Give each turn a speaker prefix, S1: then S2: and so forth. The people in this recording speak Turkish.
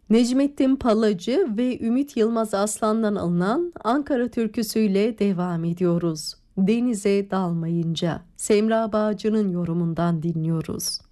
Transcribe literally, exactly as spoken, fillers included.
S1: Necmettin Palacı ve Ümit Yılmaz Aslan'dan alınan Ankara türküsüyle devam ediyoruz. Denize dalmayınca Semra Bağcı'nın yorumundan dinliyoruz.